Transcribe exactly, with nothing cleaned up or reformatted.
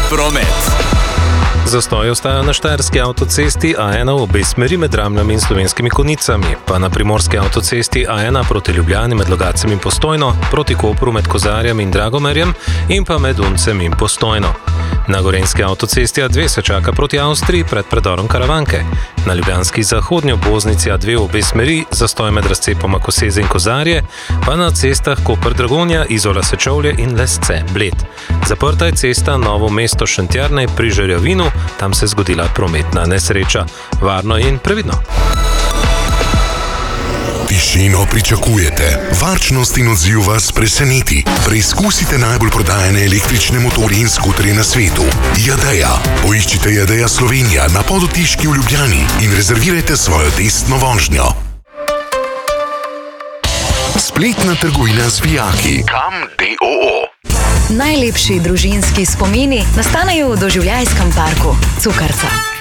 promet. Zastoj ostaja na štajerski avtocesti A ena v obe smeri med Ramljami in Slovenskimi Konjicami, pa na primorski avtocesti A ena proti Ljubljani med Logatcem in Postojno, proti Kopru med Kozarjem in Dragomerjem in pa med Uncem in Postojno. Na gorenjski avtocesti A dve se čaka proti Avstriji pred predorom Karavanke. Na ljubljanski zahodnji obvoznici A dve v obe smeri zastoj med razcepoma Koseze in Kozarje, pa na cestah Koper-Dragonja, Izola-Sečovlje in Lesce-Bled. Zaprta je cesta Novo mesto-Šentjerne pri Žerjavinu, tam se je zgodila prometna nesreča. Varno in previdno. Tišino pričakujete, varčnost in odziv vas preseneti. Preizkusite najbolj prodajane električne motorje in skuterje na svetu. Jadeja. Poiščite Jadeja Slovenija na Podotiški v Ljubljani in rezervirajte svojo testno vožnjo. Spletna trgovina z vijaki. Kam D O O. Najlepši družinski spomini nastanejo v doživljajskem parku Cukrca.